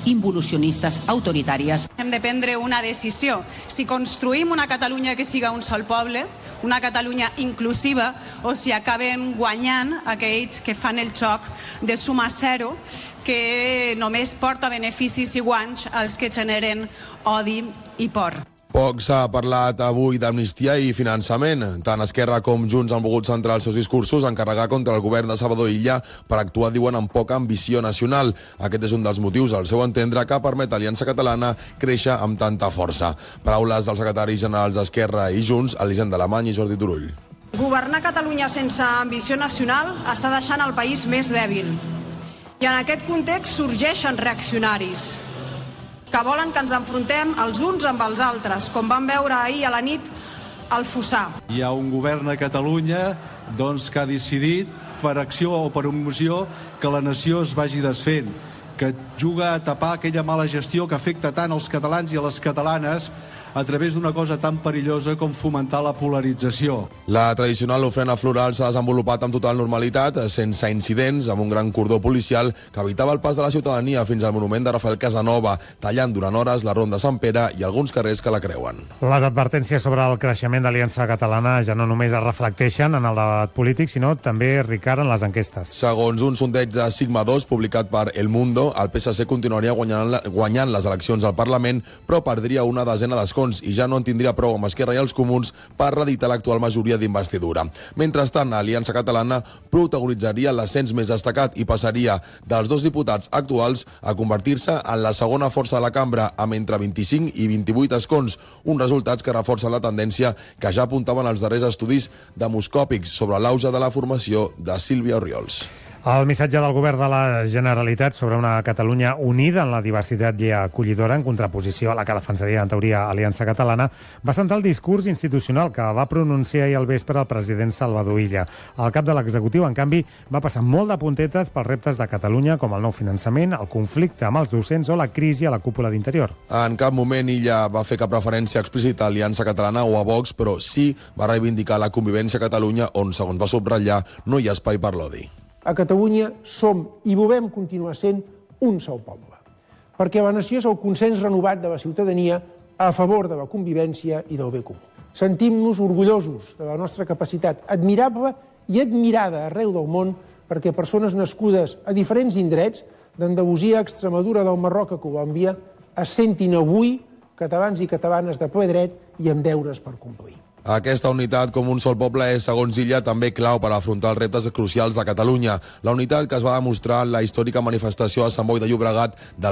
involucionistes autoritàries. Hem de prendre una decisió. Si construïm una Catalunya que siga un sol poble, una Catalunya inclusiva, o si acabem guanyant aquells que fan el joc de suma zero, que només porta beneficis i guanys als que generen odi i por. Poc s'ha parlat avui d'amnistia i finançament. Tant Esquerra com Junts han volgut centrar els seus discursos en carregar contra el govern de Salvador Illa per actuar, diuen, amb poca ambició nacional. Aquest és un dels motius, al seu entendre, que permet a Aliança Catalana créixer amb tanta força. Paraules dels secretaris generals d'Esquerra i Junts, Elisenda Alemany i Jordi Turull. Governar Catalunya sense ambició nacional està deixant el país més dèbil. I en aquest context sorgeixen reaccionaris que volen que ens enfrontem els uns amb els altres, com vam veure ahir a la nit al Fossar. Hi ha un govern a Catalunya que ha decidit, per acció o per omissió, que la nació es vagi desfent, que juga a tapar aquella mala gestió que afecta tant als catalans i a les catalanes a través d'una cosa tan perillosa com fomentar la polarització. La tradicional ofrena floral s'ha desenvolupat amb total normalitat, sense incidents, amb un gran cordó policial que evitava el pas de la ciutadania fins al monument de Rafael Casanova, tallant durant hores la Ronda Sant Pere i alguns carrers que la creuen. Les advertències sobre el creixement d'Aliança Catalana ja no només es reflecteixen en el debat polític, sinó també, Ricard, en les enquestes. Segons un sondeig de Sigma 2 publicat per El Mundo, el PSC continuaria guanyant les eleccions al Parlament, però perdria una desena d'escons i ja no en tindria prou amb Esquerra i els Comuns per reeditar l'actual majoria d'investidura. Mentrestant, Aliança Catalana protagonitzaria l'ascens més destacat i passaria dels 2 diputats actuals a convertir-se en la segona força de la cambra amb entre 25 i 28 escons, uns resultats que reforcen la tendència que ja apuntaven els darrers estudis demoscòpics sobre l'auge de la formació de Sílvia Orriols. El missatge del govern de la Generalitat sobre una Catalunya unida en la diversitat i acollidora, en contraposició a la que defensaria en teoria Aliança Catalana, va centrar el discurs institucional que va pronunciar ahir al vespre el president Salvador Illa. El cap de l'executiu, en canvi, va passar molt de puntetes pels reptes de Catalunya, com el nou finançament, el conflicte amb els docents o la crisi a la cúpula d'Interior. En cap moment Illa va fer cap referència explícita a Aliança Catalana o a Vox, però sí va reivindicar la convivència a Catalunya, on, segons va subratllar, no hi ha espai per l'odi. A Catalunya som i volem continuar sent un sol poble, perquè la nació és el consens renovat de la ciutadania a favor de la convivència i del bé comú. Sentim-nos orgullosos de la nostra capacitat admirable i admirada arreu del món perquè persones nascudes a diferents indrets, d'Andalusia a Extremadura, del Marroc a Colòmbia, es sentin avui catalans i catalanes de ple dret i amb deures per complir. Aquesta unitat com un sol poble és, segons Illa, també clau per afrontar els reptes crucials de Catalunya. La unitat que es va demostrar en la històrica manifestació a Sant Boi de Llobregat del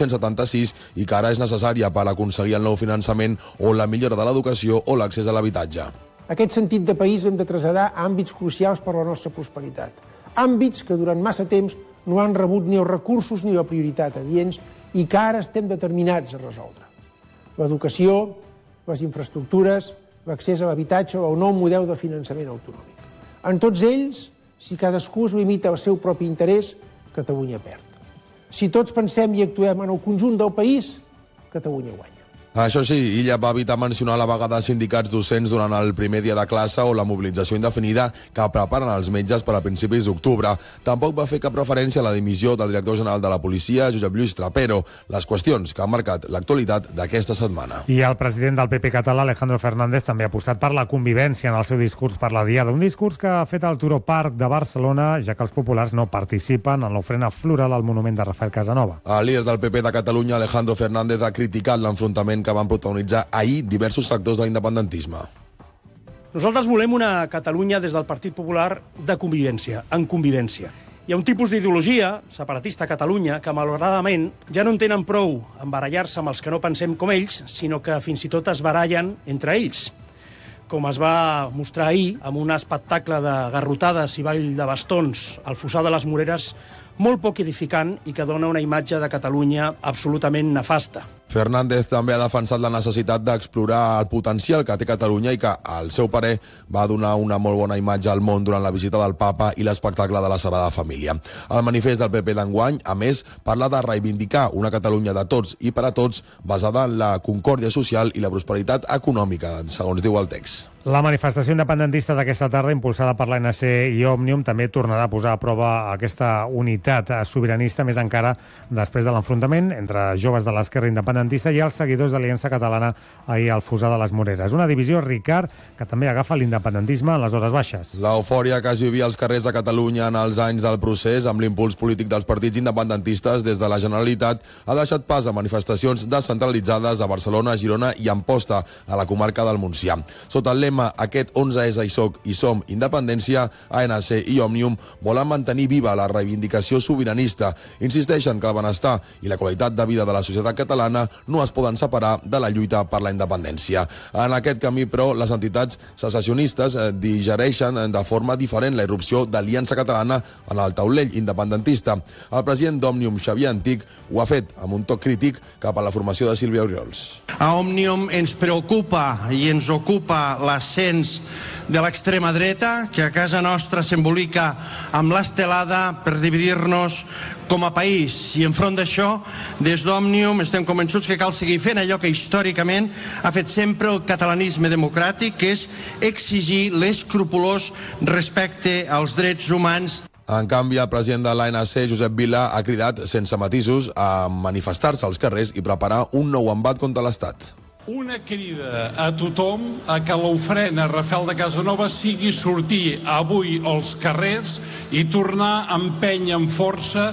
1976 i que ara és necessària per aconseguir el nou finançament o la millora de l'educació o l'accés a l'habitatge. Aquest sentit de país l'hem de traslladar a àmbits crucials per a la nostra prosperitat. Àmbits que durant massa temps no han rebut ni els recursos ni la prioritat adients i que ara estem determinats a resoldre. L'educació, les infraestructures, l'accés a l'habitatge o el nou model de finançament autonòmic. En tots ells, si cadascú es limita al seu propi interès, Catalunya perd. Si tots pensem i actuem en el conjunt del país, Catalunya guanya. Això sí, Illa va evitar mencionar la vaga de sindicats docents durant el primer dia de classe o la mobilització indefinida que preparen els metges per a principis d'octubre. Tampoc va fer cap referència a la dimissió del director general de la policia, Josep Lluís Trapero, les qüestions que han marcat l'actualitat d'aquesta setmana. I el president del PP català, Alejandro Fernández, també ha apostat per la convivència en el seu discurs per la Diada, un discurs que ha fet al Turó Park de Barcelona, ja que els populars no participen en l'ofrena floral al monument de Rafael Casanova. El líder del PP de Catalunya, Alejandro Fernández, ha criticat l'enfrontament que van protagonitzar ahir diversos sectors de l'independentisme. Nosaltres volem una Catalunya des del Partit Popular de convivència, en convivència. Hi ha un tipus d'ideologia separatista a Catalunya que, malauradament, ja no en tenen prou en barallar-se amb els que no pensem com ells, sinó que fins i tot es barallen entre ells. Com es va mostrar ahir amb un espectacle de garrotades i ball de bastons al Fossar de les Moreres molt poc edificant i que dona una imatge de Catalunya absolutament nefasta. Fernández també ha defensat la necessitat d'explorar el potencial que té Catalunya i que, al seu parer, va donar una molt bona imatge al món durant la visita del papa i l'espectacle de la Sagrada Família. El manifest del PP d'enguany, a més, parla de reivindicar una Catalunya de tots i per a tots, basada en la concòrdia social i la prosperitat econòmica, segons diu el text. La manifestació independentista d'aquesta tarda, impulsada per l'ANC i Òmnium, també tornarà a posar a prova aquesta unitat sobiranista, més encara després de l'enfrontament entre joves de l'esquerra independentista i els seguidors d'Aliança Catalana ahir al Fossar de les Moreres. Una divisió, Ricard, que també agafa l'independentisme en les hores baixes. L'eufòria que es vivia als carrers de Catalunya en els anys del procés, amb l'impuls polític dels partits independentistes des de la Generalitat, ha deixat pas a manifestacions descentralitzades a Barcelona, Girona i Amposta, a la comarca del Montsià. Sota el lema aquest 11S i som independència, ANC i Òmnium volen mantenir viva la reivindicació sobiranista. Insisteixen que el benestar i la qualitat de vida de la societat catalana no es poden separar de la lluita per la independència. En aquest camí, però, les entitats secessionistes digereixen de forma diferent la irrupció d'Aliança Catalana en el taulell independentista. El president d'Òmnium, Xavier Antic, ho ha fet amb un toc crític cap a la formació de Sílvia Oriols. A Òmnium ens preocupa i ens ocupa l'ascens de l'extrema dreta, que a casa nostra s'embolica amb l'estelada per dividir-nos com a país. I enfront d'això, des d'Òmnium estem convençuts que cal seguir fent allò que històricament ha fet sempre el catalanisme democràtic, que és exigir l'escrupolós respecte als drets humans. En canvi, el president de l'ANC, Josep Vila, ha cridat, sense matisos, a manifestar-se als carrers i preparar un nou embat contra l'Estat. Una crida a tothom a que l'ofrena Rafel de Casanova sigui sortir avui als carrers i tornar a empènyer amb força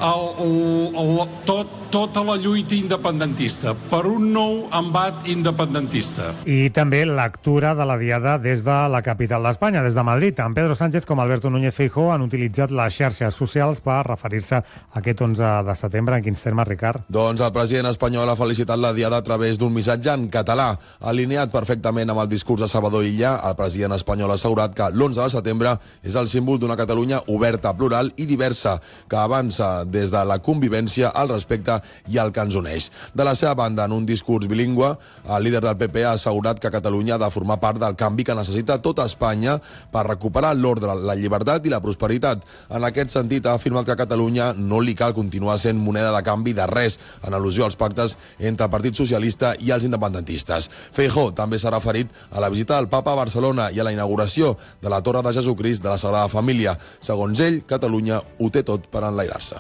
tota la lluita independentista, per un nou embat independentista. I també lectura de la diada des de la capital d'Espanya, des de Madrid. Tant Pedro Sánchez com Alberto Núñez Feijóo han utilitzat les xarxes socials per referir-se a aquest 11 de setembre. En quins termes, Ricard? Doncs el president espanyol ha felicitat la diada a través d'un missatge en català. Alineat perfectament amb el discurs de Salvador Illa, el president espanyol ha assegurat que l'11 de setembre és el símbol d'una Catalunya oberta, plural i diversa, que avança des de la convivència, el respecte i el que ens uneix. De la seva banda, en un discurs bilingüe, el líder del PP ha assegurat que Catalunya ha de formar part del canvi que necessita tota Espanya per recuperar l'ordre, la llibertat i la prosperitat. En aquest sentit, ha afirmat que a Catalunya no li cal continuar sent moneda de canvi de res, en al·lusió als pactes entre el Partit Socialista i els independentistes. Feijóo també s'ha referit a la visita del papa a Barcelona i a la inauguració de la Torre de Jesucrist de la Sagrada Família. Segons ell, Catalunya ho té tot per enlairar-se.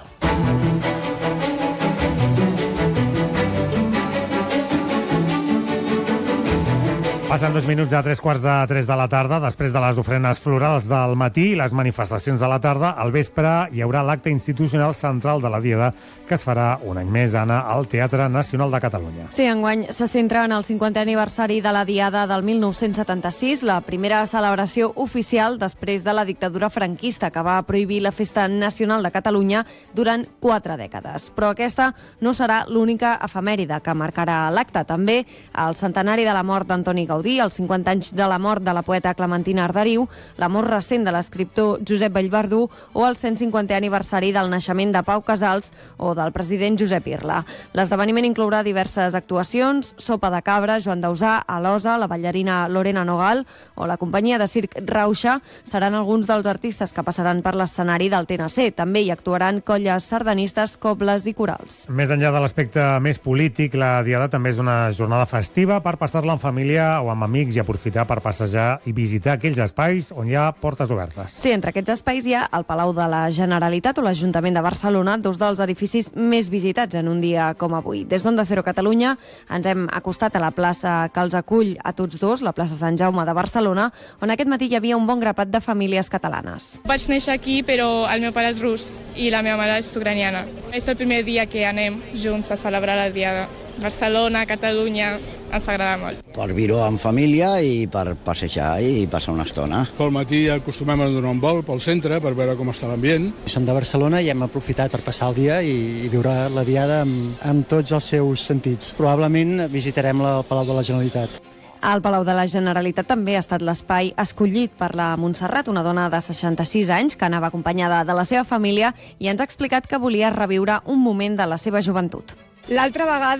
Passen 2 minuts a 3:45 de la tarda. Després de les ofrenes florals del matí i les manifestacions de la tarda, al vespre hi haurà l'acte institucional central de la Diada, que es farà un any més, Anna, al Teatre Nacional de Catalunya. Sí, enguany se centra en el 50è aniversari de la Diada del 1976, la primera celebració oficial després de la dictadura franquista, que va prohibir la Festa Nacional de Catalunya durant 4 dècades. Però aquesta no serà l'única efemèride que marcarà l'acte. També el centenari de la mort d'Antoni Gaudí, els 50 anys de la mort de la poeta Clementina Arderiu, la mort recent de l'escriptor Josep Vallverdú o el 150è aniversari del naixement de Pau Casals o del president Josep Irla. L'esdeveniment inclourà diverses actuacions, sopa de cabra, Joan Dausà, Alosa, la ballarina Lorena Nogal o la companyia de circ Rauxa seran alguns dels artistes que passaran per l'escenari del TNC. També hi actuaran colles sardanistes, cobles i corals. Més enllà de l'aspecte més polític, la Diada també és una jornada festiva per passar-la en família o amb amics i aprofitar per passejar i visitar aquells espais on hi ha portes obertes. Sí, entre aquests espais hi ha el Palau de la Generalitat o l'Ajuntament de Barcelona, dos dels edificis més visitats en un dia com avui. Des d'Onda Cero Catalunya ens hem acostat a la plaça que els acull a tots dos, la plaça Sant Jaume de Barcelona, on aquest matí hi havia un bon grapat de famílies catalanes. Vaig néixer aquí, però el meu pare és rus i la meva mare és ucraniana. És el primer dia que anem junts a celebrar la Diada. Barcelona, Catalunya, ens agrada molt. Per viure en família i per passejar i passar una estona. Pel matí acostumem a donar un vol pel centre per veure com està l'ambient. Som de Barcelona i hem aprofitat per passar el dia i viure la Diada amb tots els seus sentits. Probablement visitarem el Palau de la Generalitat. El Palau de la Generalitat també ha estat l'espai escollit per la Montserrat, una dona de 66 anys que anava acompanyada de la seva família i ens ha explicat que volia reviure un moment de la seva joventut. L'altra vegada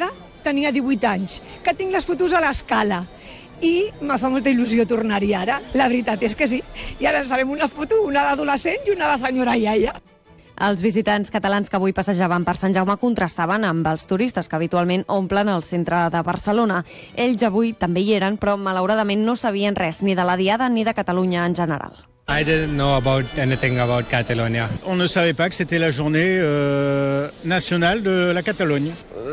tenia 18 anys, que tinc les fotos a l'escala i me fa molta il·lusió tornar-hi ara. La veritat és que sí. I ara ens farem una foto, una d'adolescent i una de senyora iaia. Els visitants catalans que avui passejaven per Sant Jaume contrastaven amb els turistes que habitualment omplen el centre de Barcelona. Ells avui també hi eren, però malauradament no sabien res ni de la Diada ni de Catalunya en general. I didn't know anything about Catalonia. On ne savait pas que c'était la journée nationale de la Catalogne.